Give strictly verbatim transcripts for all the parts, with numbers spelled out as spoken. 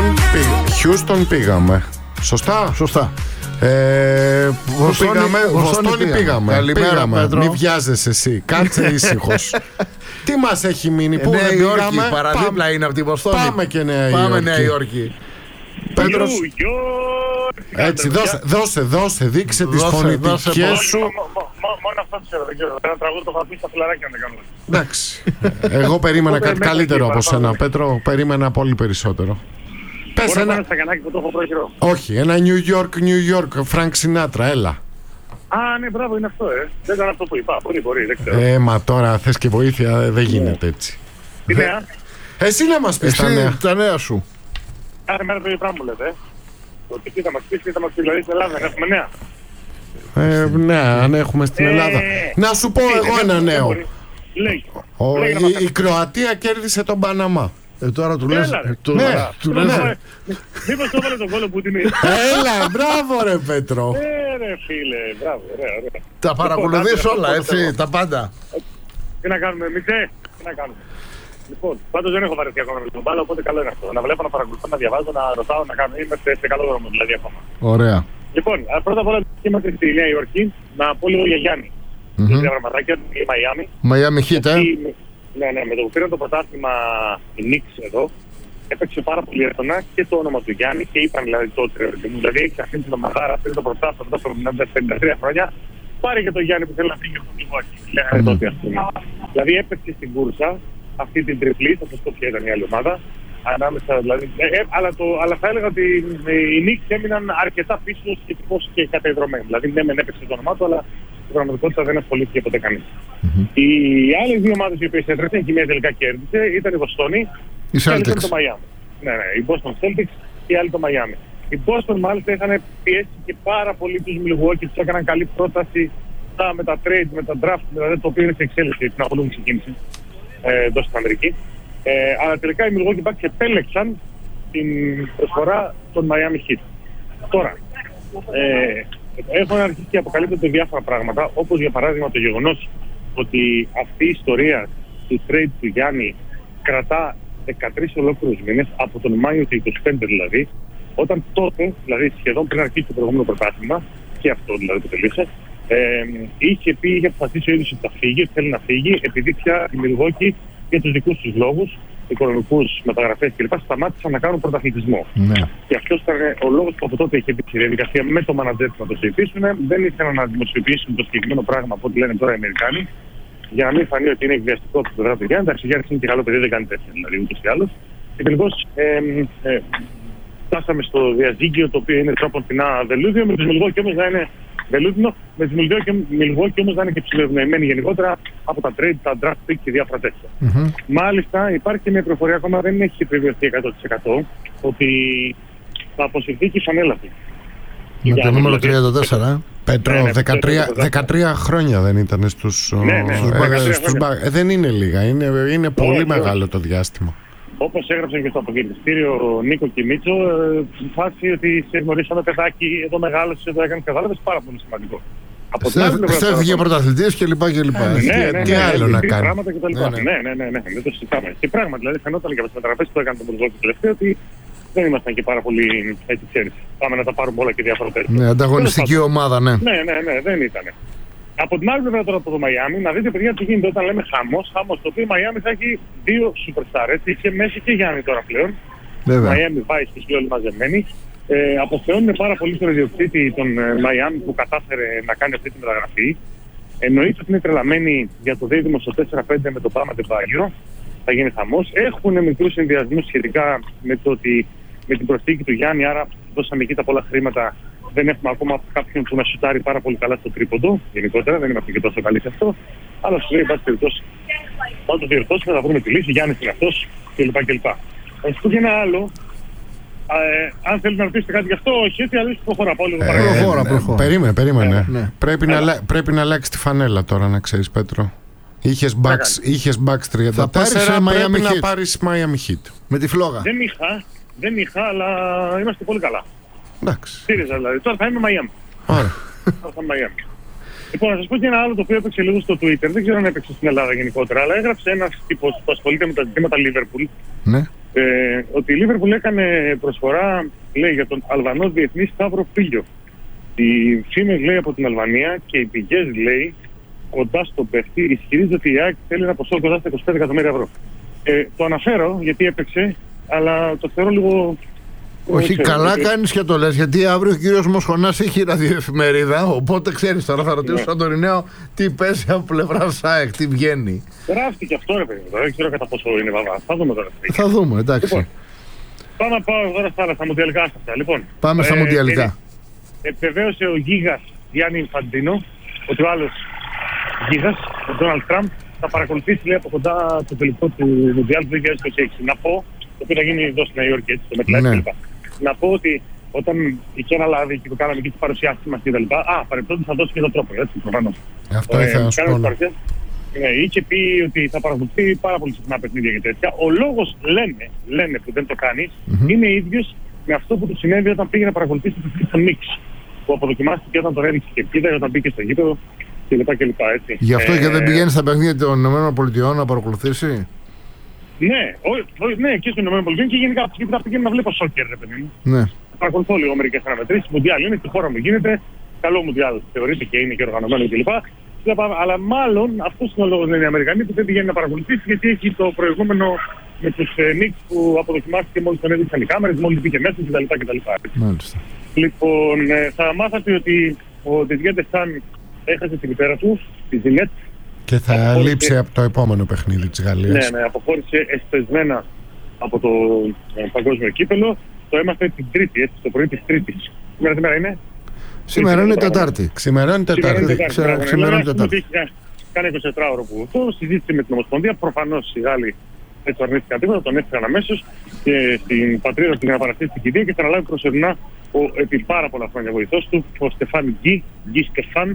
Χιούστον πήγαμε. Σωστά. Σωστά. Ε, Βοστόνη, πήγαμε, Βοστόνη Βοστόνη πήγαμε. πήγαμε. Καλημέρα, πήγαμε. Πέτρο. Μην βιάζεσαι εσύ. Κάτσε ήσυχος. Τι μας έχει μείνει, πού Νέα δεν Υόρκη, πήγαμε? παραδίπλα Πάμε, είναι από τη Βοστόνη. πάμε και Νέα Πάμε Υόρκη. Νέα Υόρκη. Πέτρος, New York. έτσι, δώσε, δώσε, δώσε, δείξε τις Δώσε, φωνητικές δώσε, σου. Μο- μο- μο- Μόνο αυτό ξέρω, δεν ξέρω. Ένα τραγούδι το είχα πει στα φιλαράκια αν δεν κάνω. Εντάξει. Εγώ περίμενα Εγώ κάτι περιμένω καλύτερο εκεί, από σένα, παραπάνω. Πέτρο. Περίμενα πολύ περισσότερο. Πες Μπορώ να ένα. πάω στα κανάκι που το έχω πρόχειρο. Όχι, ένα New York, New York, Frank Sinatra, έλα. Α, ναι, μπράβο, είναι αυτό, ε. Δεν ήταν αυτό που είπα. Μπορεί, μπορεί, δεν ξέρω. Ε, μα τώρα θες και βοήθεια, ε, δεν γίνεται έτσι. Τι νέα. Εσύ να μας πεις τα νέα. Εσύ τα νέα σου. Κάθε μέρα το ίδιο πράγμα μου λέτε, ε. Ότι τι θα μας πεις, τι θα μας πεις, δηλαδή στην Ελλάδα δεν έχουμε νέα. Ε, ναι, αν έχουμε στην Ε, Ελλάδα. Να σου πω ε, εγώ δεν- ένα δεν νέο. μπορεί. Λέγει. Ο, Λέγε να η, μας η Κροατία κέρδισε τον Παναμά. Ε, τώρα του λες. Έλα, ρε. του- Ναι. του Ναι. λες. Μήπως το έβαλε τον κόλλο που την είναι. Έλα, μπράβο ρε Πέτρο. Ε, ρε φίλε, μπράβο, ωραία, ωραία. Τα παρακολουθείς Λοιπόν, όλα, άντε, έτσι, αυτό τα πάντα. Τι να κάνουμε, μισέ, τι να κάνουμε. Λοιπόν, πάντως δεν έχω βαρεθεί ακόμα με τον μπάλα, οπότε καλό είναι αυτό. Να βλέπω, να παρακολουθώ, να διαβάζω, να ρωτάω, να κάνω. Είμαστε σε καλό δρόμο δηλαδή ακόμα. Ωραία. Λοιπόν, α, πρώτα απ' όλα είμαστε στη Νέα Υόρκη. Να πω λίγο για Γιάννη. Μμμ. Τρία πραγματάκια, η Μαϊάμι. Miami Heat, ε. Η- Ναι, ναι, με το που πήραν το πρωτάθλημα η Knicks εδώ, έπαιξε πάρα πολύ έντονα και το όνομα του Γιάννη και είπαν δηλαδή τότε, ρε παιδί μου, δηλαδή έχει αυτή την ομαδάρα, πήρε το πρωτάθλημα μετά από πενήντα τρία χρόνια, πάρε και το Γιάννη που θέλει να φύγει από το Milwaukee. Λέγανε τότε, ας πούμε. Δηλαδή έπαιξε στην κούρσα αυτή την τριπλή, θα σας πω ποια ήταν η άλλη ομάδα. Ανάμεσα, δηλαδή, ε, ε, αλλά, το, αλλά θα έλεγα ότι ε, οι Knicks έμειναν αρκετά πίσω σχετικώς και κατεδρωμένοι. Δηλαδή, ναι, μεν έπαιξε το όνομά του, αλλά στην πραγματικότητα δεν ασχολήθηκε ποτέ κανείς. Μμμ. Οι άλλες δύο ομάδες οι οποίες έτρεξαν και η μία τελικά κέρδισε ήταν η Βοστόνη Οι και η άλλη ήταν Celtics. το Μαϊάμι. Ναι, ναι, η Boston Celtics και η άλλη το Μαϊάμι. Οι Boston μάλιστα είχαν πιέσει και πάρα πολύ τους Milwaukee, τους έκαναν καλή πρόταση τα, με τα trade, με τα draft, δηλαδή το οποίο είναι σε εξέλιξη την ακολούθηση ξεκίνηση ε, εδώ στην Αμερική. Ε, αλλά τελικά οι Milwaukee Bucks επέλεξαν την προσφορά των Miami Heat. Τώρα, ε, έχουν αρχίσει και αποκαλύπτονται διάφορα πράγματα, όπως για παράδειγμα το γεγονός ότι αυτή η ιστορία του trade του Γιάννη κρατά δεκατρείς ολόκληρους μήνες, από τον Μάιο του είκοσι πέντε δηλαδή, όταν τότε, δηλαδή σχεδόν πριν αρχίσει το προηγούμενο πρωτάθλημα, και αυτό δηλαδή που τελείωσε, ε, είχε πει, είχε αποφασίσει ο ίδιος ότι θα φύγει, ότι θέλει να φύγει, επειδή πια η Milwaukee για τους δικούς τους λόγους, οικονομικούς, μεταγραφές κλπ. Σταμάτησαν να κάνουν πρωταθλητισμό. Ναι. Και αυτό ήταν ο λόγος που από τότε είχε μπει στη διαδικασία με το μανατζέρ να το συζητήσουν. Δεν ήθελαν να δημοσιοποιήσουν το συγκεκριμένο πράγμα από ό,τι λένε τώρα οι Αμερικάνοι, για να μην φανεί ότι είναι εκβιαστικό από την πλευρά του Γιάννη. Εντάξει, ο Γιάννης είναι και καλό παιδί, δεν κάνει τέτοια δηλαδή ούτως ή άλλως. Και τελικώς ε, ε, φτάσαμε στο διαζύγιο το οποίο είναι τρόπον φινά βελούδιο, με τους Milwaukee όμως να είναι βελούδινο, με τους Milwaukee όμως να είναι και ψηλοευνοημένοι γενικότερα από τα trade, τα draft pick και διάφορα τέτοια. Μμμ. Μάλιστα υπάρχει και μια πληροφορία, ακόμα δεν έχει επιβεβαιωθεί εκατό τοις εκατό, ότι θα αποσυρθεί και η φανέλα του. Με το Για- νούμερο δηλαδή- τριάντα τέσσερα. Πέτρο, Ναι, ναι, δεκατρία, το- το- το- δεκατρία χρόνια δεν ήταν στους, Ναι, ναι, στους, δεκατρία ε, στους χρόνια. μπα- ε, δεν είναι λίγα, είναι, είναι πολύ όχι. μεγάλο το διάστημα. Όπως έγραψαν και στο αποκεντριστήριο ο Νίκο και Μίτσο, ε, στη φάση ότι σε γνωρίσαμε παιδάκι, εδώ μεγάλωσε, εδώ έκανε, κατάλαβες, πάρα πολύ σημαντικό. Από την άλλη πλευρά τώρα- Στέφθηκε πρωταθλητής και λοιπά και λοιπά. Ε, ε. Ναι, τι- ναι, τι ναι, άλλο ναι, να τι κάνει. Πράγματα και τα λοιπά. Ναι, Ναι, ναι. ναι, ναι, ναι, δεν το συζητάμε. Και πράγματι, δηλαδή φαινόταν και από τις μεταγραφές που έκανε το Milwaukee τελευταίο ότι δεν ήμασταν και πάρα πολύ, έτσι ξέρεις, πάμε να τα πάρουμε όλα και διάφορα τέτοια. Ναι, ανταγωνιστική ομάδα, ναι. Ναι, ναι, ναι, δεν ήταν. Από την άλλη πλευρά τώρα από το Μαϊάμι, να δείτε παιδιά τι γίνεται όταν λέμε χαμός, χαμός το οποίο η Μαϊάμι θα έχει δύο superstar, έτσι, και Μέση και Γιάννη τώρα πλέον. Βέβαια. Μαϊάμι Vice και όλοι μαζεμένοι. Ε, αποθεώνουν πάρα πολύ στον ιδιοκτήτη των ε, Μαϊάμι που κατάφερε να κάνει αυτή τη μεταγραφή. Εννοείται ότι είναι τρελαμένοι για το δίδυμο στο τέσσερα πέντε με το Πάμα Τεμπάγιο. Θα γίνει χαμός. Έχουν μικρούς συνδυασμούς σχετικά με το ότι με την προσθήκη του Γιάννη, άρα δώσαμε εκεί τα πολλά χρήματα. Δεν έχουμε ακόμα κάποιον που να σουτάρει πάρα πολύ καλά στο τρίποντο. Γενικότερα δεν είμαστε και τόσο καλοί σε αυτό. Αλλά σου λέει, εν πάση περιπτώσει, θα το διορθώσουμε, θα βρούμε τη λύση. Γιάννη είναι αυτό κλπ. κλπ. Θα σου πω και ένα άλλο. Ε, αν θέλετε να ρωτήσετε κάτι γι' αυτό, όχι, έτσι αλλιώς προχωρά. Πάω λίγο παρακάτω. προχώρα, ναι, προχώρα. Περίμενε, περίμενε. Ναι, ναι. Πρέπει, να, αλλα- πρέπει να αλλάξει τη φανέλα τώρα, να ξέρεις, Πέτρο. Είχες Bucks, είχες Bucks τριάντα τέσσερα, Θα πάρεις, ε, πρέπει Miami να Heat. πάρεις Miami Heat. Με τη φλόγα. Δεν είχα, δεν είχα, αλλά είμαστε πολύ καλά. Εντάξει. Σύριζα δηλαδή. Τώρα θα είμαι Miami. Ωραία. Τώρα θα είμαι Miami. Λοιπόν, να σας πω και ένα άλλο το οποίο έπαιξε λίγο στο Twitter. Δεν ξέρω αν έπαιξε στην Ελλάδα γενικότερα, αλλά έγραψε ένας τύπος που ασχολείται με τα ζητήματα Liverpool. Ναι. Ε, ότι η Λίβερπουλ έκανε προσφορά, λέει, για τον Αλβανό διεθνή Σταύρο Φίλιο. Οι φήμες, λέει, από την Αλβανία και οι πηγές, λέει, κοντά στον παίχτη, ισχυρίζεται ότι η ΑΕΚ θέλει ένα ποσό κοντά στα είκοσι πέντε εκατομμύρια ευρώ. Ε, το αναφέρω γιατί έπαιξε, αλλά το θεωρώ λίγο. Όχι, καλά γιατί... κάνεις και το λες, γιατί αύριο ο κύριος Μοσχονάς έχει ραδιοεφημερίδα, οπότε ξέρεις τώρα θα ρωτήσω στον Τωριναίο τι πέσει από πλευρά ΣΑΕΚ, τι βγαίνει. Γράφτηκε αυτό, ρε παιδί, δεν ξέρω κατά πόσο είναι βαβά. Θα δούμε τώρα. Θα δούμε, εντάξει. Λοιπόν, πάμε να πάω τώρα στα άλλα, στα μουντιαλικά αυτά. Λοιπόν, πάμε στα ε, μουντιαλικά. Ε, επιβεβαίωσε ο Γίγας Γιάννη Ινφαντίνο ότι ο άλλος Γίγας, ο Ντόναλντ Τραμπ, θα παρακολουθήσει, λέει, από κοντά το τελικό του Μουντιάλ του δύο χιλιάδες είκοσι έξι. Να πω, το οποίο θα γίνει εδώ στη Νέα Υόρκη, έτσι, στο MetLife κλπ. Να πω ότι όταν είχε αναλάβει και το κάναμε και τις παρουσιάσεις μας και τα λοιπά, α, παρεπτόντως θα δώσει και τον τρόπο, έτσι, προφανώς. Αυτό ήθελα να σου πω. Ναι, είχε πει ότι θα παρακολουθεί πάρα πολύ συχνά παιχνίδια και τέτοια. Ο λόγος, λένε, λένε που δεν το κάνει, mm-hmm. είναι ίδιος με αυτό που του συνέβη όταν πήγε να παρακολουθήσει το παιχνίδι στο Νίξ. Που αποδοκιμάστηκε όταν τον έριξε και πήδα, όταν μπήκε στο γήπεδο κλπ. κλπ έτσι. Γι' αυτό ε, και δεν πηγαίνει στα παιχνίδια των ΗΠΑ να παρακολουθήσει. Ναι, ό, ό, ναι, και στην ΗΠΑ και γενικά από εκεί πήγαινε να βλέπω σόκερ, ρε παιδί μου. Ναι. Παρακολουθώ λίγο μερικές αναμετρήσεις. Μουντιάλ είναι, στη χώρα μου γίνεται. Καλό Μουντιάλ θεωρείται και είναι και οργανωμένο κλπ. Αλλά μάλλον αυτό είναι ο λόγος, λένε οι Αμερικανοί, που δεν πηγαίνει να παρακολουθήσει, γιατί έχει το προηγούμενο με τους Νίξ που αποδοκιμάστηκε μόλις τον έδειξαν οι κάμερες, μόλις μπήκε μέσα κτλ. Μάλιστα. Λοιπόν, θα μάθατε ότι ο Ντιδιέ Ντεσάν έχασε τη μητέρα του, τη Ζινέτ. Και θα αποχώρησε... λείψει από το επόμενο παιχνίδι της Γαλλίας. Ναι, ναι, αποχώρησε εσπεσμένα από το ε, παγκόσμιο κύπελο. Το έμαθε την Τρίτη, έτσι, το πρωί της Τρίτης. Σήμερα τι μέρα είναι? Σήμερα είναι Τετάρτη. Σήμερα είναι Τετάρτη. Σήμερα είναι Τετάρτη. Κάνει εικοσιτετράωρο που το συζήτησε με την Ομοσπονδία. Προφανώς οι Γάλλοι έτσι αρνήθηκαν τίποτα, τον έφυγαν αμέσως και στην πατρίδα του για να παραστήσει την κηδεία και θα αναλάβει προσωρινά ο επί πάρα πολλά χρόνια βοηθός του, ο Στεφάν Γκί, Γκί Στεφάν,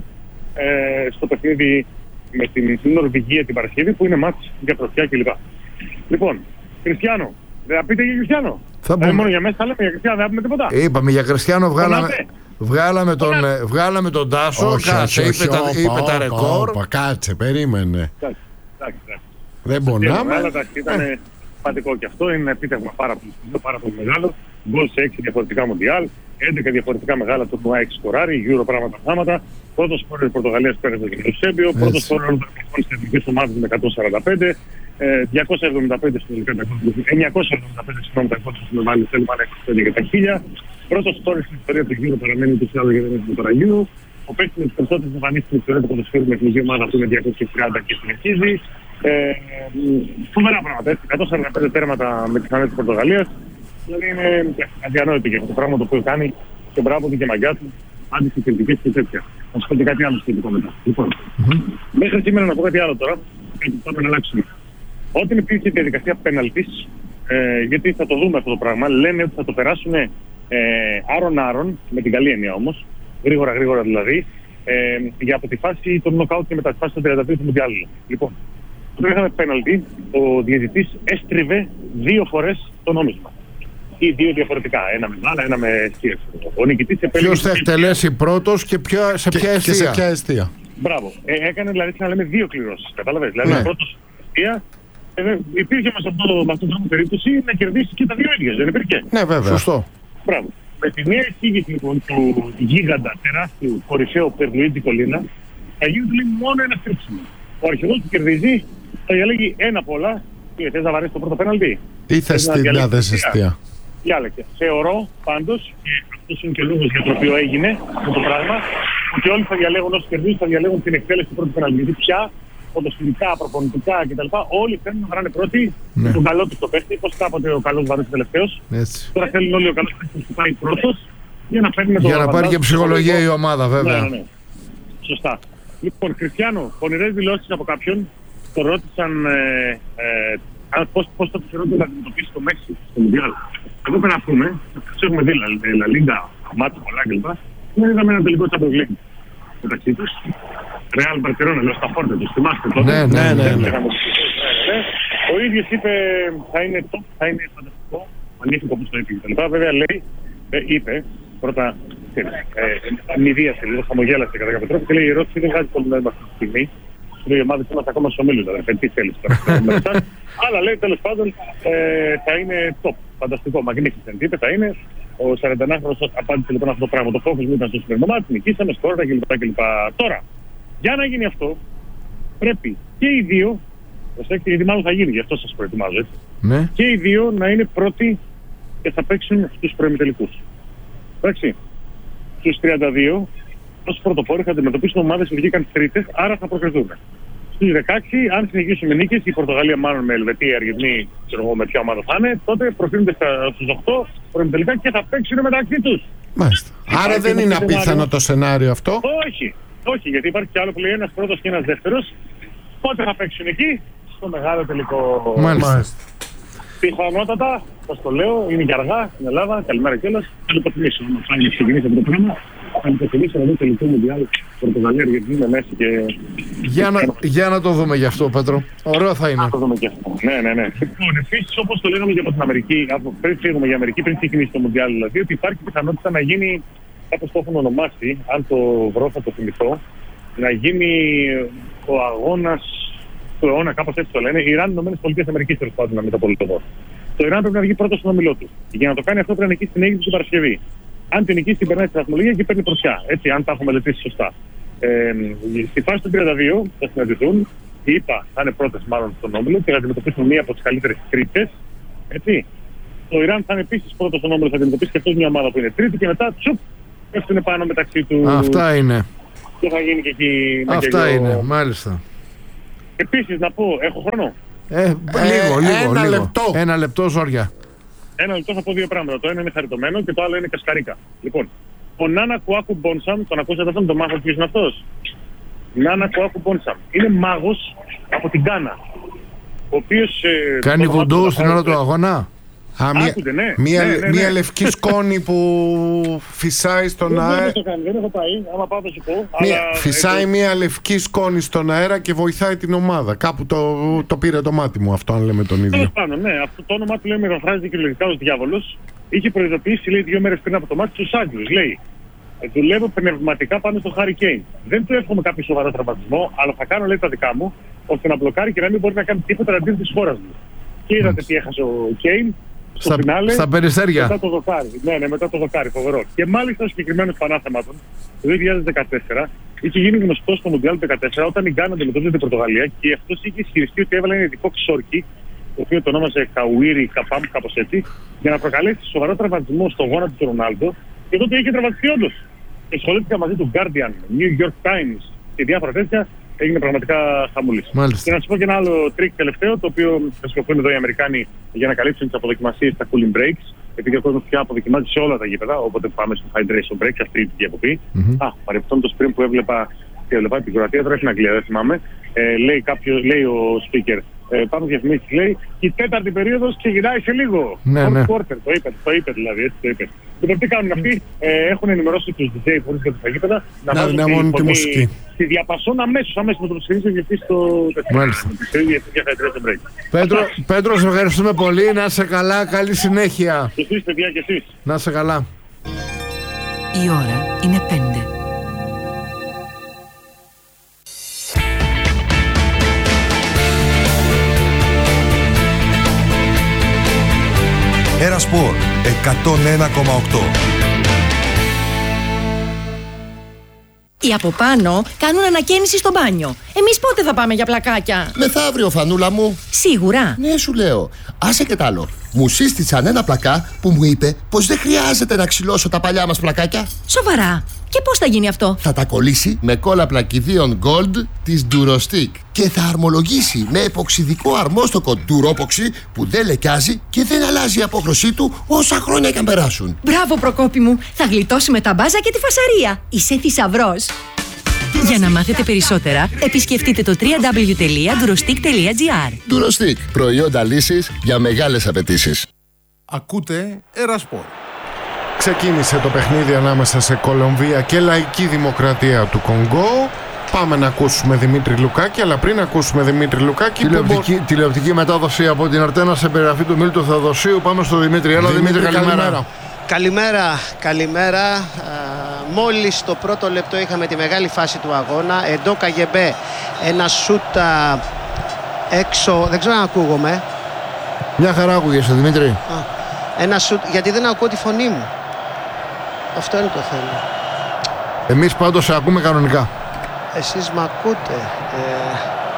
ε, στο παιχνίδι με την Νορβηγία την Παρασκευή που είναι μάτς για πρωτιά κλπ. Λοιπόν, Κριστιάνο, δεν θα πείτε για Κριστιάνο? Θα πούμε. Ε, μόνο για μέσα θα λέμε για Κριστιάνο, δεν θα πούμε τίποτα. Είπαμε για Κριστιάνο, βγάλαμε, βγάλαμε, τον, βγάλαμε τον Τάσο, όχι, κάτσε, όχι, είπε, όχι, τα, είπε όπα, τα ρεκόρ. Όπα, κάτσε, περίμενε. Εντάξει, εντάξει, εντάξει. Δεν πονάμε. Ήταν σημαντικό και αυτό, είναι ένα επίτευγμα πάρα πολύ, πάρα πολύ μεγάλο. Γκολ σε έξι διαφορετικά Μουντιάλ, έντεκα διαφορετικά μεγάλα το τουρνουά έξι σκοράρι, Euro πράγματα θάματα. Πρώτος σκόρερ της Πορτογαλίας πέρασε το Κινησέμπιο, πρώτος σκόρερ όλων των εθνικών της εθνικής ομάδας με εκατόν σαράντα πέντε, διακόσια εβδομήντα πέντε συνολικά τα κόντρα, εννιακόσια εβδομήντα πέντε συγγνώμη τα κόντρα στην Μάλι, θέλουμε ένα είκοσι πέντε για τα χίλια. Πρώτος σκόρερ στην ιστορία του Euro παραμένει του Σιάδο για την εθνική παραγγείλου. Ο παίκτης με τις περισσότερες εμφανίσεις στην ιστορία του ποδοσφαίρου με εθνική ομάδα που είναι διακόσια τριάντα και συνεχίζει. Ε, φοβερά πράγματα, έτσι, εκατόν σαράντα πέντε τέρματα με τις φανέλες της Πορτογαλίας. Δηλαδή είναι αδιανόητο και αυτό το πράγμα το οποίο κάνει και μπράβο του και μαγκιά του, άντι στις κριτικές και τέτοια. Θα σου πω και κάτι άλλο σχετικό μετά. Λοιπόν, mm-hmm. μέχρι σήμερα να πω κάτι άλλο τώρα, γιατί πάμε να αλλάξουμε. Όταν υπήρχε η διαδικασία πέναλτης, ε, γιατί θα το δούμε αυτό το πράγμα, λένε ότι θα το περάσουν ε, άρον-άρον, με την καλή έννοια όμως, γρήγορα-γρήγορα δηλαδή, ε, για από τη φάση των νοκάουτ και μετά τη φάση των τριάντα δύο του Μουντιάλ. Λοιπόν, όταν είχαμε πέναλτι, ο διαιτητής έστριβε δύο φορές το νόμισμα. Ή δύο διαφορετικά. Ένα με μπάλα, ένα με σκίες. Ο νικητής επέλεγε. Ποιος θα εκτελέσει πρώτος και ποια, σε, ποια και, και σε ποια αιστεία. Μπράβο. Ε, έκανε δηλαδή να λέμε δύο κληρώσεις. Κατάλαβες. Δηλαδή, ναι. Ο πρώτος αιστεία ε, υπήρχε με αυτόν τον τρόπο περίπτωση να κερδίσει και τα δύο ίδια. Δεν υπήρχε. Ναι, βέβαια. Σωστό. Μπράβο. Με τη νέα εισήγηση λοιπόν του γίγαντα τεράστιου κορυφαίου Περλουίτζι Κολίνα θα γίνεται μόνο ένα στρίψιμο. Ο αρχηγός που κερδίζει θα διαλέγει ένα από όλα. Τι θες να βαρέσει το πρώτο πέναλτι? Ή θες την τάδε αιστεία? Διάλεκε. Θεωρώ πάντως, και αυτός είναι και ο λόγος για τον οποίο έγινε αυτό το πράγμα, ότι όλοι θα διαλέγουν, όσοι κερδίζουν, θα διαλέγουν την εκτέλεση του πρώτου πέναλτι. Γιατί πια ποδοσφαιρικά, προπονητικά κτλ. Όλοι θέλουν να βράνε πρώτοι ναι. τον καλό του το παίχτη. Πώς κάποτε ο καλός βαρέσει τελευταίος. Τώρα θέλουν όλοι ο καλός παίχτης που πάει πρώτος για να παίρνει το. Για να πάρει και ψυχολογία η ομάδα, βέβαια. Ναι, ναι, ναι. Σωστά. Λοιπόν, Κριστιάνο, πονηρές δηλώσεις από κάποιον. Το ρώτησαν ε, ε, πώς, πώς το θεωρούνται να αντιμετωπίσει το Μέξι στο Μουντιάλ. Εδώ πέρα πούμε, τους έχουμε δει La Liga, μάτια πολλά κλπ. Δεν είδαμε ένα τελικό Champions League μεταξύ τους. Real Barcelona, λέω στα φόρτα τους, θυμάστε τότε. Ναι, ναι, ναι. ναι. Ο ίδιος είπε θα είναι top, θα είναι φανταστικό, ανήθικο όπως το είπε κτλ. Βέβαια λέει, είπε, πρώτα ε, μηδίασε λίγο, χαμογέλασε κατά κάποιο τρόπο και λέει η ερώτηση δεν βγάζει πολύ νόημα αυτή τη στιγμή. οι ομάδες είμαστε ακόμα στους ομίλους. Δηλαδή, τι θέλεις τώρα. Αλλά λέει τέλος πάντων ε, θα είναι top. Φανταστικό. Magnificent είπε, θα είναι. Ο σαρανταενάχρονος απάντησε λοιπόν αυτό το πράγμα. Το focus μου ήταν στο σημερινό μάτι, νικήσαμε, σκόρτα κλπ. Τώρα, για να γίνει αυτό, πρέπει και οι δύο, προσέξτε γιατί μάλλον θα γίνει, γι' αυτό σας προετοιμάζω έτσι. Ναι. Και οι δύο να είναι πρώτοι και θα παίξουν στους προημιτελικούς. Εντάξει. Στους τριάντα δύο, ως πρωτοπόροι θα αντιμετωπίσουν ομάδες που βγήκαν τρίτες, άρα θα προκριθούν. Στους δεκαέξι, αν συνεχίσουμε νίκες, η Πορτογαλία μάλλον με Ελβετία, η Αργεντινή, ξέρω εγώ με ποια ομάδα θα είναι, τότε προκρίνονται στους οκτώ προημιτελικά και θα παίξουν μεταξύ τους. Μάλιστα. Άρα δεν είναι απίθανο το σενάριο αυτό. Όχι, όχι, γιατί υπάρχει και άλλο που λέει ένας πρώτος και ένας δεύτερος. Πότε θα παίξουν εκεί, στο μεγάλο τελικό. Μάλιστα. Πιθανότατα, σας το λέω, είναι και αργά στην Ελλάδα. Καλημέρα κιόλας. Θα το προτιμήσω. Αν φάνηκε ξεκινήσει αυτό το πράγμα, θα το προτιμήσω να δω τελικό Μουντιάλ Πορτογαλία, Αργεντινή με Μέση και. Για να, για να το δούμε γι' αυτό, Πέτρο. Ωραίο θα είναι. Να το δούμε και αυτό. Ναι, ναι, ναι. Λοιπόν, επίσης, όπως το λέγαμε και από την Αμερική, από πριν φύγουμε για Αμερική, πριν ξεκινήσει το Μουντιάλ, δηλαδή ότι υπάρχει πιθανότητα να γίνει, όπως το έχουν ονομάσει, αν το βρω θα το θυμηθώ, να γίνει ο αγώνας του αιώνα, κάπως έτσι το λένε, Ιράν, Ηνωμένες Πολιτείες Αμερικής, τέλος πάντων, να μην το πολιτικό. Το Ιράν πρέπει να βγει πρώτο στον όμιλό του. Για να το κάνει αυτό πρέπει να νικήσει την Αίγυπτο την Παρασκευή. Αν την νικήσει, την περνάει στη βαθμολογία και παίρνει πρωτιά. Έτσι, αν τα έχω μελετήσει σωστά. Ε, στη φάση του τριάντα δύο θα συναντηθούν. Οι ΗΠΑ θα είναι πρώτες μάλλον στον όμιλο και θα αντιμετωπίσουν μία από τις καλύτερες τρίτες. Έτσι. Το Ιράν θα είναι επίσης πρώτο στον όμιλο, θα αντιμετωπίσει και αυτό μια ομάδα που είναι τρίτη και μετά τσουπ πέφτουν πάνω μεταξύ του. Αυτά είναι. Και θα γίνει και εκεί. Αυτά είναι, μάλιστα. Επίσης να πω, έχω χρόνο. Ε, λίγο, λίγο, ένα λίγο. λεπτό. Ένα λεπτό, ζόρια. Ένα λεπτό θα πω δύο πράγματα. Το ένα είναι χαριτωμένο και το άλλο είναι κασκαρίκα. Λοιπόν, ο Νάνα Κουάκου Μπόνσαμ, τον ακούσατε αυτόν, τον μάθατε ποιος είναι αυτός. Νάνα Κουάκου Μπόνσαμ. Είναι μάγος από την Γκάνα. Ο οποίος. Ε, κάνει βουντού στην ώρα του αγώνα. Α, μια, Άκουνε, ναι. μια, ναι, ναι, ναι. μια λευκή σκόνη που φυσάει στον αέρα. Δεν το κάνει, δεν έχω πάει. Άμα πάω θα σου πω. Μια, αλλά, φυσάει ε, μια λευκή σκόνη στον αέρα και βοηθάει την ομάδα. Κάπου το, το πήρε το μάτι μου αυτό, αν λέμε τον ίδιο. Τέλος πάντων, ναι. Αυτό το όνομα του λέει μεταφράζεται κυριολεκτικά ως διάβολος. Είχε προειδοποιήσει, λέει, δύο μέρες πριν από το μάτι στους Άγγλους. Λέει, δουλεύω πνευματικά πάνω στο Χάρι Κέιν. Δεν του εύχομαι κάποιο σοβαρό τραυματισμό, αλλά θα κάνω, λέει, τα δικά μου, ώστε να μπλοκάρει και να μην μπορεί να κάνει τίποτα αντίον της χώρας μου. Και είδατε τι έχασε ο Κέιν. Στο Στα, φινάλε, στα περιστέρια. Μετά το δοκάρι. Ναι, ναι, μετά το δοκάρι, φοβερό. Και μάλιστα ο συγκεκριμένος πανάθεμάτων το δύο χιλιάδες δεκατέσσερα είχε γίνει γνωστό στο Μουντιάλ δεκατέσσερα όταν η Γκάνα αντιμετώπιζε την Πορτογαλία και αυτός είχε ισχυριστεί ότι έβαλε ένα ειδικό ξόρκι, το οποίο το ονόμασε Καουίρι Καπάμ, κάπως έτσι, για να προκαλέσει σοβαρό τραυματισμό στο γόνατο του Ρονάλντο και τότε είχε τραυματιστεί όντως. Και σχολήθηκα μαζί του Guardian, New York Times και διάφορα τέτοια. Έγινε πραγματικά χαμούλης. Και να σας πω και ένα άλλο τρίκ τελευταίο, το οποίο χρησιμοποιούν εδώ οι Αμερικάνοι για να καλύψουν τις αποδοκιμασίες στα cooling breaks. Επειδή ο κόσμος πια αποδοκιμάζει σε όλα τα γήπεδα, οπότε πάμε στο hydration break, αυτή η διακοπή. Mm-hmm. Α, παρεπτόντως πριν που έβλεπα, έβλεπα την Κροατία, τώρα στην Αγγλία, δεν θυμάμαι, ε, λέει, κάποιο, λέει ο speaker, ε, πάμε διαφημίσεις, λέει, η τέταρτη περίοδος ξεκινάει σε λίγο. Ναι, ναι. Quarter, το είπε, το είπε δηλαδή, έτσι το είπε. Λοιπόν, τι κάνουν αυτοί, ε, έχουν ενημερώσει τους ντι τζέι που βρίσκονται στα γήπεδα να, να βάζουν τη, τη μουσική. Στη διαπασόν αμέσως, αμέσως με το ψηφίσιο γιατί στο Μάλιστα. break. Πέτρο, Πέτρο, σε ευχαριστούμε πολύ. Να είσαι καλά, καλή συνέχεια. Και εσείς, παιδιά, και εσείς. Να είσαι καλά. Η ώρα είναι πέντε. Ένα Σπορ εκατόν ένα κόμμα οκτώ. Οι από πάνω κάνουν ανακαίνιση στο μπάνιο. Εμείς πότε θα πάμε για πλακάκια? Μεθαύριο, Φανούλα μου. Σίγουρα. Ναι, σου λέω. Άσε και τ' άλλο. Μου σύστησαν ένα πλακά που μου είπε πως δεν χρειάζεται να ξυλώσω τα παλιά μας πλακάκια. Σοβαρά. Και πώς θα γίνει αυτό? Θα τα κολλήσει με κόλλα πλακιδίων Gold της Durostick και θα αρμολογήσει με εποξιδικό αρμόστοκο Duropoxy που δεν λεκιάζει και δεν αλλάζει η απόχρωσή του όσα χρόνια και αν περάσουν. Μπράβο, Προκόπη μου. Θα γλιτώσουμε τα μπάζα και τη φασαρία. Είσαι θησαυρός. Για να μάθετε περισσότερα, επισκεφτείτε το double-u double-u double-u τελεία durostick τελεία gr. Durostick. Προϊόντα λύσης για μεγάλες απαιτήσεις. Ακούτε Ερασπορ. Ξεκίνησε το παιχνίδι ανάμεσα σε Κολομβία και Λαϊκή Δημοκρατία του Κονγκό. Πάμε να ακούσουμε Δημήτρη Λουκάκη, αλλά πριν ακούσουμε Δημήτρη Λουκάκη... Τηλεοπτική, μπο... τηλεοπτική μετάδοση από την Αρτένα σε περιγραφή του Μίλτου Θεοδοσίου. Πάμε στο Δημήτρη. Έλα, Δημήτρη, Δημήτρη, καλημέρα. Καλημέρα, καλημέρα. μόλις το πρώτο λεπτό είχαμε τη μεγάλη φάση του αγώνα. Εντό Καγεμπέ, ένα σούτ α, έξω, δεν ξέρω αν ακούγομαι. Μια χαρά ακούγεσαι, Δημήτρη. Α, ένα σούτ, γιατί δεν ακούω τη φωνή μου. Αυτό είναι το θέμα. Εμείς πάντως σε ακούμε κανονικά. Εσείς μ' ακούτε. Ε,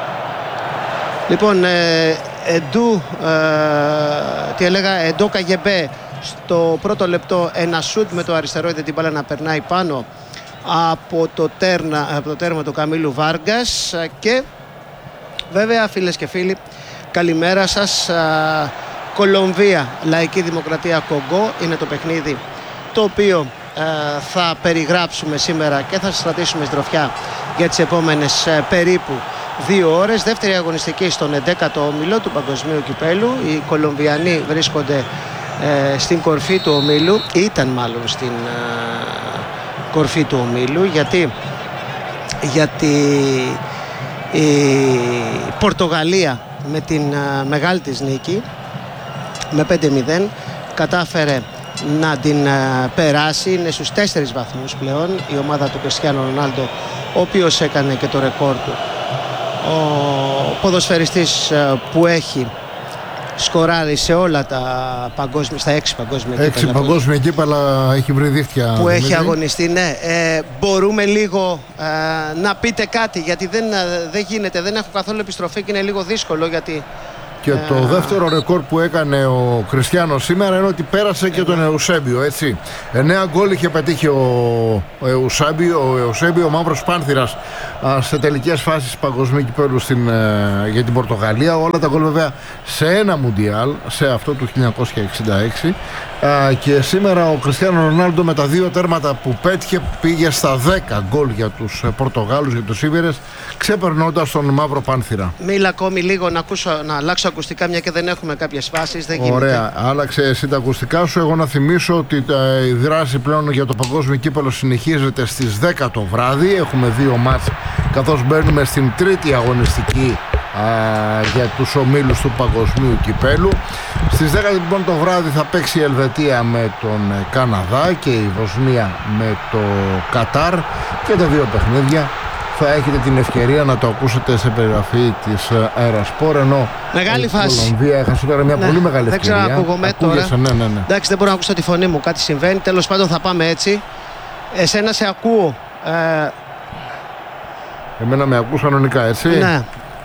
λοιπόν, ε, Εντού, ε, τι έλεγα, Εντό Καγεμπέ στο πρώτο λεπτό ένα σούτ με το αριστερό, είδε την μπάλα να περνάει πάνω από το, τέρνα, από το τέρμα του Καμίλου Βάργκας. Και βέβαια, φίλες και φίλοι, καλημέρα σας. Κολομβία, Λαϊκή Δημοκρατία Κονγκό είναι το παιχνίδι το οποίο ε, θα περιγράψουμε σήμερα και θα σας κρατήσουμε στροφιά για τις επόμενες ε, περίπου δύο ώρες. Δεύτερη αγωνιστική στον εντέκατο όμιλο του Παγκοσμίου Κυπέλου. Οι Κολομβιανοί βρίσκονται ε, στην κορφή του ομίλου, ήταν μάλλον στην ε, κορφή του ομίλου, γιατί, γιατί η Πορτογαλία με την ε, μεγάλη της νίκη με πέντε μηδέν κατάφερε να την uh, περάσει. Είναι στους τέσσερις βαθμούς πλέον η ομάδα του Κριστιάνο Ρονάλντο, ο οποίος έκανε και το ρεκόρ του. Ο ποδοσφαιριστής uh, που έχει σκοράρει σε όλα τα παγκόσμια, στα έξι παγκόσμια έξι κύπελα, παγκόσμια κύπελα έχει βρει δίχτυα που Δημήτρη. έχει αγωνιστεί. Ναι, ε, μπορούμε λίγο ε, να πείτε κάτι, γιατί δεν, δεν γίνεται, δεν έχω καθόλου επιστροφή και είναι λίγο δύσκολο, γιατί και το δεύτερο ρεκόρ που έκανε ο Κριστιάνο σήμερα είναι ότι πέρασε και τον Εουσέμπιο, έτσι. Εννέα γκολ είχε πετύχει ο Εουσέμπιο, ο Εουσέμπιο, ο μαύρος πάνθυρας, σε τελικές φάσεις παγκοσμίου κυπέλλου στην, για την Πορτογαλία. Όλα τα γκολ βέβαια σε ένα Μουντιάλ, σε αυτό του χίλια εννιακόσια εξήντα έξι. Και σήμερα ο Κριστιάνο Ρονάλντο με τα δύο τέρματα που πέτυχε πήγε στα δέκα γκολ για τους Πορτογάλους, για τους Ήβερες, ξεπερνώντας τον μαύρο πάνθυρα. Μίλα ακόμη λίγο να, ακούσω, να αλλάξω ακουστικά, μια και δεν έχουμε κάποιες φάσεις. Δεν γίνεται. Ωραία, άλλαξε εσύ τα ακουστικά σου. Εγώ να θυμίσω ότι η δράση πλέον για το παγκόσμιο κύπελλο συνεχίζεται στις δέκα το βράδυ. Έχουμε δύο μάτς καθώς μπαίνουμε στην τρίτη αγωνιστική α, για τους ομίλους του παγκοσμίου κυπέλλου. Στις δέκα λοιπόν το βράδυ θα παίξει η Ελβετία με τον Καναδά και η Βοσνία με το Κατάρ, και τα δύο παιχνίδια θα έχετε την ευκαιρία να το ακούσετε σε περιγραφή της Αερασπορ. Ενώ μεγάλη φάση. Η Κολομβία έχασε σήμερα μια ναι, πολύ μεγάλη δεν ευκαιρία. Δεν ξέρω, ακούγομαι τώρα. Ναι, ναι, ναι. Εντάξει, δεν μπορώ να ακούσω τη φωνή μου, κάτι συμβαίνει. Τέλος πάντων θα πάμε έτσι. Εσένα σε ακούω. Ε... Εμένα με ακούς κανονικά, έτσι. Ναι.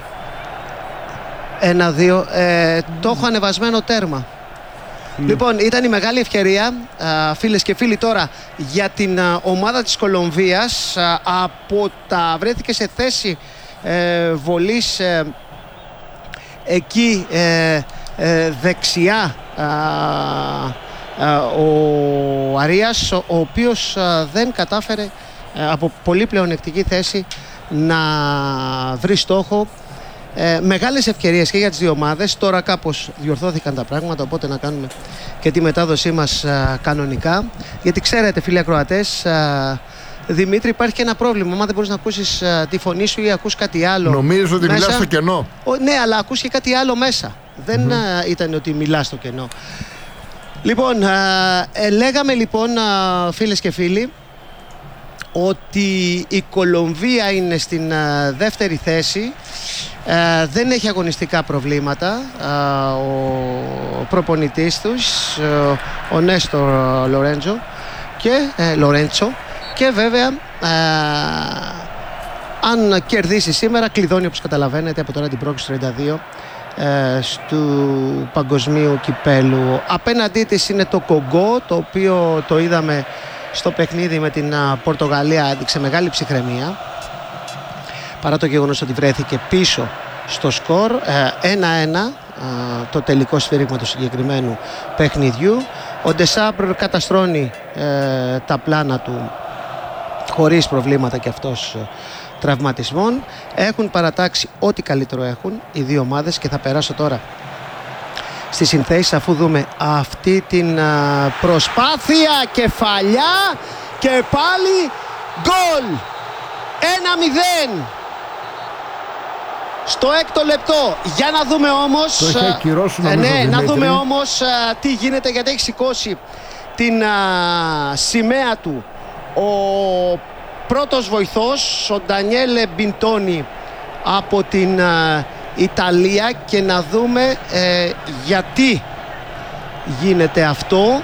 Ένα, δύο. Ε, το έχω ανεβασμένο τέρμα. Mm. Λοιπόν, ήταν η μεγάλη ευκαιρία, α, φίλες και φίλοι, τώρα για την α, ομάδα της Κολομβίας. Α, από τα βρέθηκε σε θέση ε, βολής ε, εκεί ε, ε, δεξιά α, α, ο Αρίας, ο, ο οποίος α, δεν κατάφερε α, από πολύ πλεονεκτική θέση να βρει στόχο. Ε, μεγάλες ευκαιρίες και για τις δύο ομάδες. Τώρα κάπως διορθώθηκαν τα πράγματα, οπότε να κάνουμε και τη μετάδοσή μας α, κανονικά. Γιατί ξέρετε, φίλοι ακροατές, α, Δημήτρη, υπάρχει και ένα πρόβλημα. Αν δεν μπορείς να ακούσεις α, τη φωνή σου ή ακούς κάτι άλλο, νομίζω ότι μέσα, μιλάς στο κενό. Ο, ναι, αλλά ακούς και κάτι άλλο μέσα. Δεν α, ήταν ότι μιλάς στο κενό. Λοιπόν, α, ε, λέγαμε λοιπόν, α, φίλες και φίλοι, ότι η Κολομβία είναι στην α, δεύτερη θέση. Ε, δεν έχει αγωνιστικά προβλήματα ε, ο προπονητής τους, ε, ο Νέστορ Λορέντζο και, ε, Λορέντσο, και βέβαια ε, αν κερδίσει σήμερα κλειδώνει, όπως καταλαβαίνετε, από τώρα την πρόκληση τριάντα δύο ε, του παγκοσμίου κυπέλου. Απέναντί της είναι το Κονγκό, το οποίο το είδαμε στο παιχνίδι με την α, Πορτογαλία, έδειξε μεγάλη ψυχραιμία, παρά το γεγονός ότι βρέθηκε πίσω στο σκορ. Ένα ένα το τελικό σφύριγμα του συγκεκριμένου παιχνιδιού. Ο Ντεσάμπρ καταστρώνει ε, τα πλάνα του χωρίς προβλήματα και αυτός ε, τραυματισμών. Έχουν παρατάξει ό,τι καλύτερο έχουν οι δύο ομάδες και θα περάσω τώρα στις συνθέσεις, αφού δούμε αυτή την α, προσπάθεια, κεφαλιά και πάλι γκολ. Ένα μηδέν στο έκτο λεπτό. Για να δούμε όμως, το έχει ακυρώσει, νομίζω, ναι, Δημήτρη. να δούμε όμως α, τι γίνεται, γιατί έχει σηκώσει την α, σημαία του ο πρώτος βοηθός, ο Ντανιέλε Μπιντόνι από την ε, Ιταλία, και να δούμε ε, γιατί γίνεται αυτό.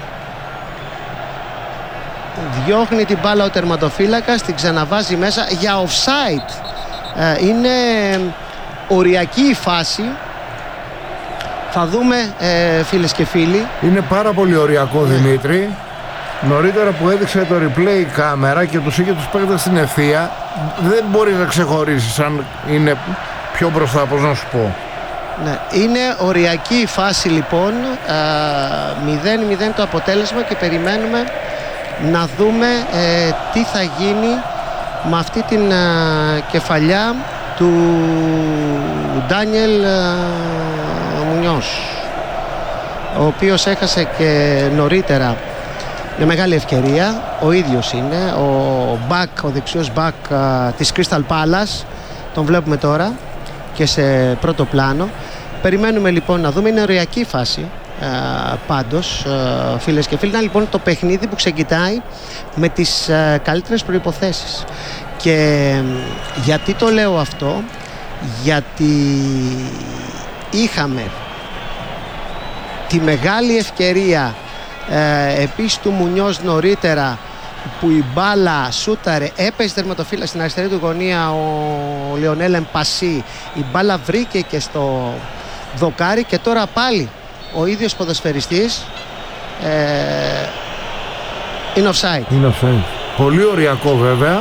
Διώχνει την μπάλα ο τερματοφύλακας, την ξαναβάζει μέσα για offside. Ε, είναι οριακή η φάση. Θα δούμε, ε, φίλες και φίλοι. Είναι πάρα πολύ οριακό, ναι. Δημήτρη. Νωρίτερα που έδειξε το replay κάμερα και τους είχε τους παίκτες στην ευθεία, δεν μπορείς να ξεχωρίσεις αν είναι πιο μπροστά, πώς να σου πω. Ναι, είναι οριακή η φάση λοιπόν, μηδέν μηδέν το αποτέλεσμα, και περιμένουμε να δούμε ε, τι θα γίνει με αυτή την ε, κεφαλιά του Ντάνιελ Μουνιός, ο οποίος έχασε και νωρίτερα μια μεγάλη ευκαιρία. Ο ίδιος είναι ο back, ο δεξιός back α, της Crystal Palace. Τον βλέπουμε τώρα και σε πρώτο πλάνο. Περιμένουμε λοιπόν να δούμε. Είναι οριακή φάση α, πάντως, α, φίλες και φίλοι. Είναι λοιπόν το παιχνίδι που ξεκινάει με τις α, καλύτερες προϋποθέσεις. Και γιατί το λέω αυτό? Γιατί είχαμε τη μεγάλη ευκαιρία Ε, επίσης του Μουνιός νωρίτερα, που η μπάλα σούταρε, έπαιζε τερματοφύλακα στην αριστερή του γωνία ο Λιονέλ Εμπασί, η μπάλα βρήκε και στο δοκάρι, και τώρα πάλι ο ίδιος ποδοσφαιριστής ε, είναι offside. Είναι offside. Πολύ οριακό βέβαια,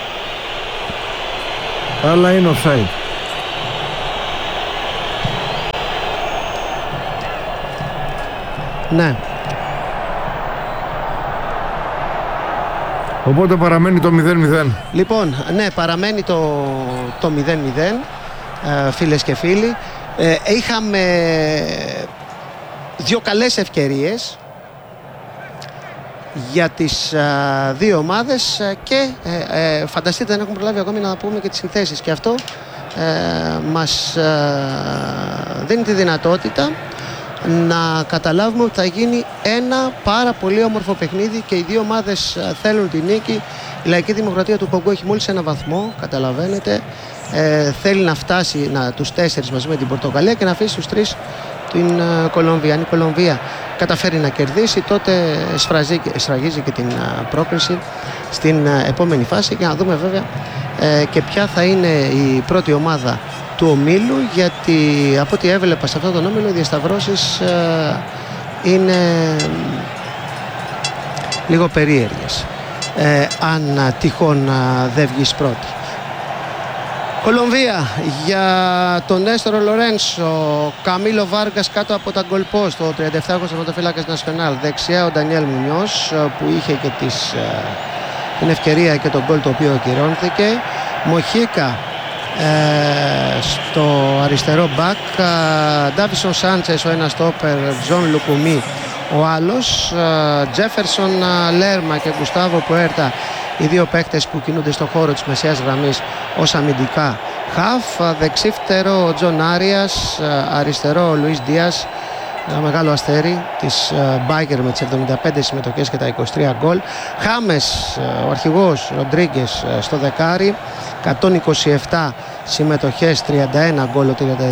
αλλά είναι offside. Ναι. Οπότε παραμένει το μηδέν μηδέν. Λοιπόν, ναι, παραμένει το, το μηδέν μηδέν, ε, φίλες και φίλοι. Ε, είχαμε δύο καλές ευκαιρίες για τις ε, δύο ομάδες, και ε, ε, φανταστείτε, δεν έχουμε προλάβει ακόμη να πούμε και τις συνθέσεις, και αυτό ε, μας ε, δίνει τη δυνατότητα να καταλάβουμε ότι θα γίνει ένα πάρα πολύ όμορφο παιχνίδι, και οι δύο ομάδες θέλουν τη νίκη. Η Λαϊκή Δημοκρατία του Κονγκό έχει μόλις ένα βαθμό, καταλαβαίνετε. Ε, θέλει να φτάσει να, τους τέσσερις μαζί με την Πορτογαλία, και να αφήσει τους τρεις την uh, Κολομβία. Αν η Κολομβία καταφέρει να κερδίσει, τότε σφραγίζει και την uh, πρόκριση στην uh, επόμενη φάση, και να δούμε βέβαια uh, και ποια θα είναι η πρώτη ομάδα του ομίλου, γιατί από ό,τι έβλεπα σε αυτόν τον όμιλο οι διασταυρώσεις ε, είναι λίγο περίεργες, ε, αν τυχόν ε, δεν βγεις πρώτη. Κολομβία για τον Νέστορο Λορένσο, Καμίλο Βάργας κάτω από τα γκολ post, ο τριάντα επτάχρονος τερματοφύλακας Νασιονάλ. Δεξιά ο Ντανιέλ Μουνιός, που είχε και τις, ε, την ευκαιρία και τον γκολ το οποίο ακυρώνθηκε. Μοχίκα Ε, στο αριστερό μπακ, Ντάβισον Σάντσες ο ένας στόπερ, Τζον Λουκουμί ο άλλος, Τζέφερσον Λέρμα και Γκουστάβο Πουέρτα, οι δύο παίκτες που κινούνται στον χώρο της μεσαίας γραμμής ως αμυντικά χαφ. Δεξίφτερο ο Τζον Άριας, αριστερό ο Λουίς Δίας, ένα μεγάλο αστέρι της Μπάγκερ με τις εβδομήντα πέντε συμμετοχές και τα είκοσι τρία γκολ. Χάμες, ο αρχηγός Ροντρίγκες στο δεκάρι, εκατόν είκοσι επτά συμμετοχές, τριάντα ένα γκολ, ο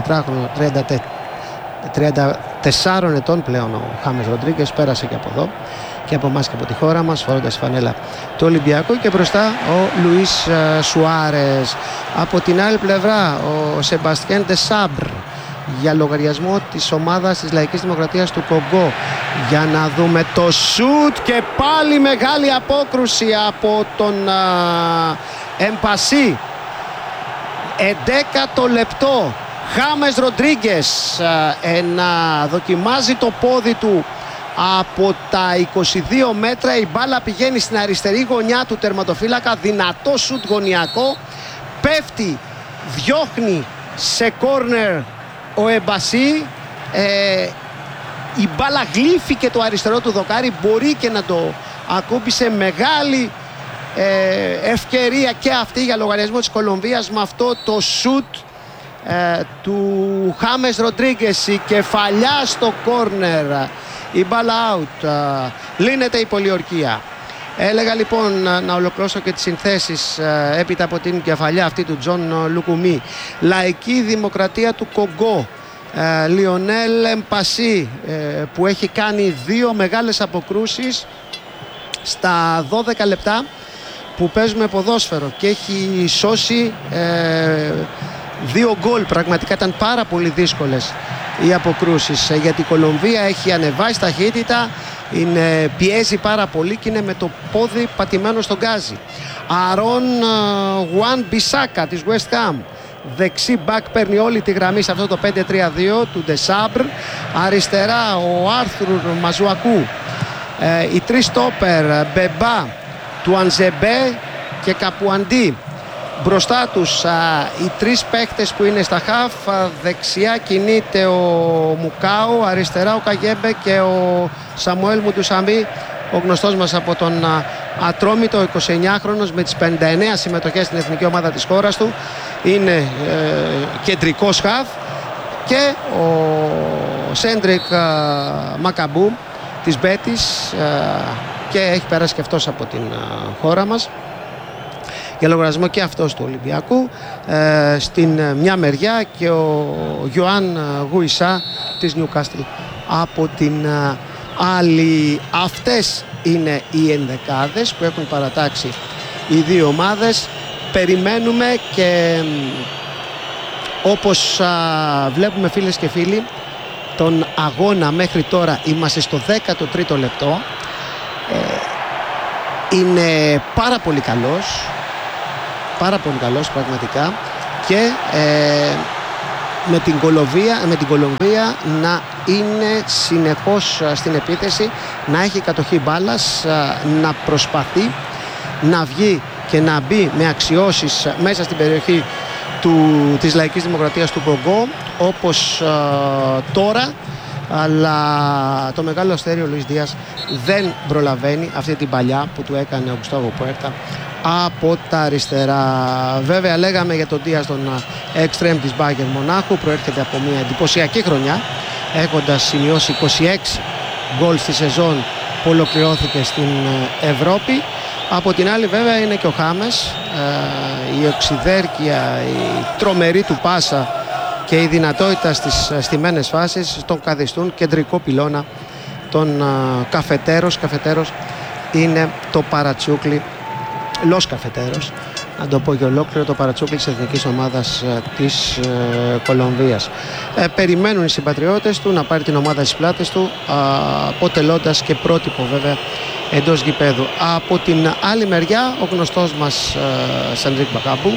τριάντα τέσσερα ετών πλέον ο Χάμες Ροντρίγκες, πέρασε και από εδώ και από εμάς και από τη χώρα μας, φορώντας φανέλα του Ολυμπιακού, και μπροστά ο Λουίς Σουάρες. Από την άλλη πλευρά ο Σεμπαστιέν Ντεσάμπρ για λογαριασμό της ομάδας της Λαϊκής Δημοκρατίας του Κονγκό. Για να δούμε το σουτ, και πάλι μεγάλη απόκρουση από τον Εμπασί. Εντέκατο λεπτό, Χάμες Ροντρίγκες ε, να δοκιμάζει το πόδι του από τα είκοσι δύο μέτρα. Η μπάλα πηγαίνει στην αριστερή γωνιά του τερματοφύλακα, δυνατό σουτ γωνιακό, πέφτει, διώχνει σε κόρνερ ο Εμπασί. ε, η μπάλα γλύφηκε το αριστερό του δοκάρι, μπορεί και να το ακούμπησε. Μεγάλη ε, ευκαιρία και αυτή για λογαριασμό της Κολομβίας με αυτό το σουτ ε, του Χάμες Ροντρίγκες. Η κεφαλιά στο κόρνερ, η μπάλα out, ε, λύνεται η πολιορκία. Έλεγα λοιπόν να ολοκληρώσω και τις συνθέσεις έπειτα από την κεφαλιά αυτή του Τζον Λουκουμί. Λαϊκή Δημοκρατία του Κονγκό, Λιονέλ Εμπασί, που έχει κάνει δύο μεγάλες αποκρούσεις στα δώδεκα λεπτά που παίζουμε ποδόσφαιρο και έχει σώσει ε, δύο γκολ. Πραγματικά ήταν πάρα πολύ δύσκολες οι αποκρούσεις, γιατί η Κολομβία έχει ανεβάσει ταχύτητα, είναι, πιέζει πάρα πολύ και είναι με το πόδι πατημένο στον γκάζι. Αρών Γουάν Μπισάκα της West Ham, δεξί μπακ, παίρνει όλη τη γραμμή σε αυτό το πέντε τρία δύο του Ντεσάμπρ. Αριστερά ο Άρθουρ Μαζουακού, ε, οι τρεις στόπερ Μπεμπά, του Ανζεμπέ και Καπουαντί. Μπροστά τους α, οι τρεις παίκτες που είναι στα χαφ. Α, δεξιά κινείται ο Μουκάου, αριστερά ο Καγέμπε και ο Σαμουέλ Μουντουσαμπί, ο γνωστός μας από τον α, Ατρόμητο, εικοσιεννιάχρονος με τις πενήντα εννέα συμμετοχές στην εθνική ομάδα της χώρας του. Είναι ε, κεντρικός χαφ. Και ο Σέντρικ α, Μακαμπού της Μπέτης, α, και έχει περάσει και αυτός από την α, χώρα μας για λογαριασμό και αυτός του Ολυμπιακού. Ε, στην μια μεριά και ο Γιωάν Γουισά της Νιουκάστιλ από την α, άλλη. Αυτές είναι οι ενδεκάδες που έχουν παρατάξει οι δύο ομάδες. Περιμένουμε και όπως α, βλέπουμε, φίλες και φίλοι, τον αγώνα μέχρι τώρα είμαστε στο δέκατο τρίτο λεπτό. Ε, είναι πάρα πολύ καλός, πάρα πολύ καλός πραγματικά, και ε, με την Κολομβία, με την Κολομβία να είναι συνεχώς στην επίθεση, να έχει κατοχή μπάλας, να προσπαθεί να βγει και να μπει με αξιώσεις μέσα στην περιοχή του, της Λαϊκής Δημοκρατίας του Κονγκό, όπως α, τώρα. Αλλά το μεγάλο αστέριο Λουίς Δίας δεν προλαβαίνει αυτή την παλιά που του έκανε ο Γκουστάβο Πουέρτα από τα αριστερά. Βέβαια λέγαμε για τον Δίας, τον εξτρέμ της Μπάγερν Μονάχου, προέρχεται από μια εντυπωσιακή χρονιά, έχοντας σημειώσει είκοσι έξι γκολ στη σεζόν που ολοκληρώθηκε στην Ευρώπη. Από την άλλη βέβαια είναι και ο Χάμες, η οξυδέρκεια, η τρομερή του πάσα και η δυνατότητα στις στιμένες φάσεις τον καθιστούν κεντρικό πυλώνα. Τον uh, καφετέρος, καφετέρος είναι το παρατσούκλι, Λος Καφετέρος, να το πω και ολόκληρο, το παρατσούκλι της εθνικής ομάδας uh, της uh, Κολομβίας. Ε, περιμένουν οι συμπατριώτες του να πάρει την ομάδα στις πλάτες του, uh, αποτελώντας και πρότυπο βέβαια εντός γηπέδου. Από την άλλη μεριά ο γνωστός μας uh, Σέντρικ Μακαμπού,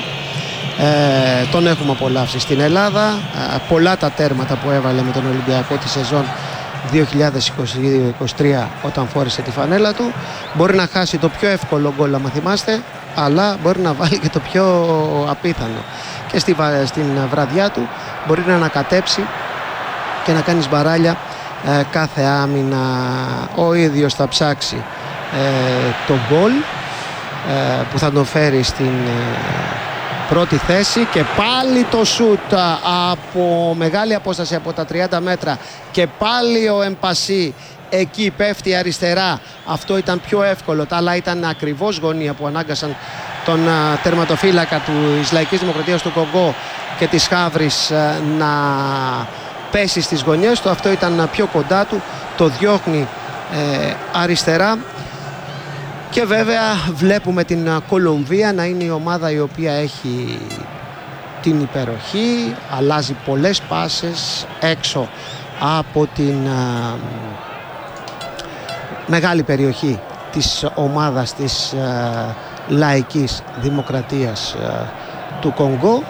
Ε, τον έχουμε απολαύσει στην Ελλάδα, ε, πολλά τα τέρματα που έβαλε με τον Ολυμπιακό τη σεζόν δύο χιλιάδες είκοσι δύο είκοσι τρία όταν φόρεσε τη φανέλα του. Μπορεί να χάσει το πιο εύκολο γκολ, άμα θυμάστε, αλλά μπορεί να βάλει και το πιο απίθανο, και στη, στην βραδιά του μπορεί να ανακατέψει και να κάνει μπαράλια ε, κάθε άμυνα. Ο ίδιος θα ψάξει ε, το γκολ ε, που θα τον φέρει στην ε, πρώτη θέση, και πάλι το σούτ από μεγάλη απόσταση από τα τριάντα μέτρα, και πάλι ο Εμπασί εκεί πέφτει αριστερά. Αυτό ήταν πιο εύκολο, αλλά ήταν ακριβώς γωνία που ανάγκασαν τον τερματοφύλακα του Λαϊκής Δημοκρατίας του Κονγκό και της Χαύρης να πέσει στις γωνιές του. Αυτό ήταν πιο κοντά του, το διώχνει ε, αριστερά. Και βέβαια βλέπουμε την Κολομβία να είναι η ομάδα η οποία έχει την υπεροχή, αλλάζει πολλές πάσες έξω από την α, μεγάλη περιοχή της ομάδας της α, Λαϊκής Δημοκρατίας α, του Κονγκό.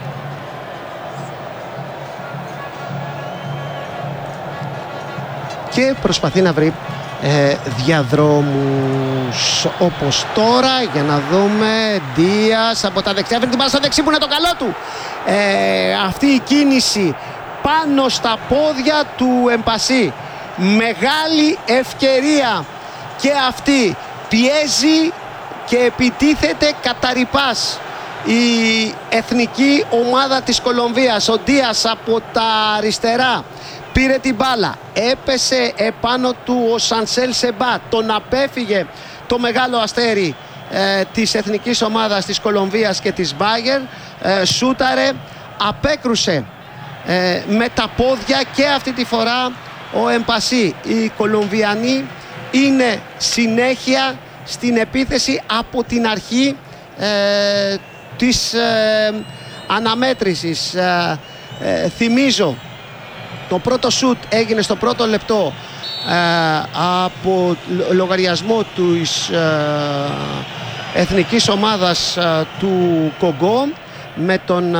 Και προσπαθεί να βρει Ε, διαδρόμους όπως τώρα, για να δούμε. Δίας από τα δεξιά, βρει την μπάλα στο δεξί που είναι το καλό του. Ε, αυτή η κίνηση πάνω στα πόδια του Εμπασί, μεγάλη ευκαιρία και αυτή, πιέζει και επιτίθεται καταρρυπάς η εθνική ομάδα της Κολομβίας. Ο Δίας από τα αριστερά πήρε την μπάλα, έπεσε επάνω του ο Σανσέλ Σεμπά, τον απέφυγε το μεγάλο αστέρι ε, της εθνικής ομάδας της Κολομβίας και της Μπάγερ, ε, σούταρε, απέκρουσε ε, με τα πόδια και αυτή τη φορά ο Εμπασί. Οι Κολομβιανοί είναι συνέχεια στην επίθεση από την αρχή ε, της ε, αναμέτρησης. Ε, ε, θυμίζω, το πρώτο σούτ έγινε στο πρώτο λεπτό ε, από λογαριασμό της ε, εθνικής ομάδας ε, του Κογκό, με τον ε,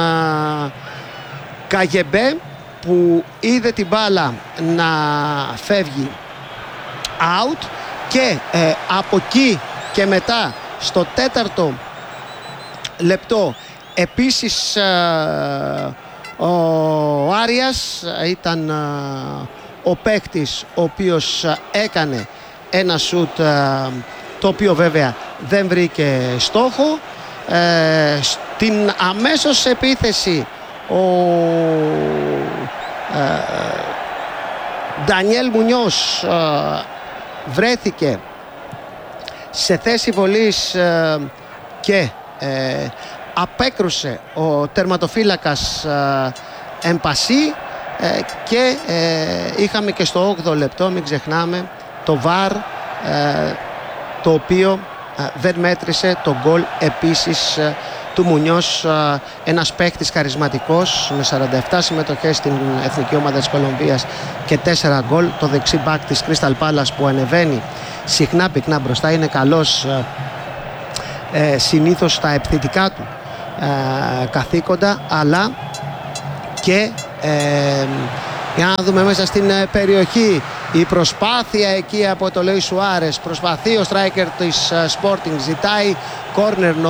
Καγεμπέ που είδε την μπάλα να φεύγει out, και ε, από εκεί και μετά στο τέταρτο λεπτό επίσης ε, ο Άριας ήταν ε, ο παίκτης ο οποίος έκανε ένα σουτ ε, το οποίο βέβαια δεν βρήκε στόχο. Ε, στην αμέσως επίθεση ο ε, Ντανιέλ Μουνιός ε, βρέθηκε σε θέση βολής ε, και ε, απέκρουσε ο τερματοφύλακας ε, Εμπασί, ε, και ε, είχαμε και στο όγδοο λεπτό, μην ξεχνάμε, το βαρ ε, το οποίο ε, δεν μέτρησε το γκολ επίσης ε, του Μουνιός, ε, ένας παίκτης χαρισματικός με σαράντα επτά συμμετοχές στην εθνική ομάδα της Κολομβίας και τέσσερα γκολ, το δεξί μπακ της Crystal Palace που ανεβαίνει συχνά πυκνά μπροστά, είναι καλός ε, ε, συνήθως στα επιθετικά του ε, καθήκοντα, αλλά και ε, για να δούμε μέσα στην ε, περιοχή η προσπάθεια εκεί από το Λέι Σουάρες, προσπαθεί ο striker της ε, Sporting, ζητάει corner.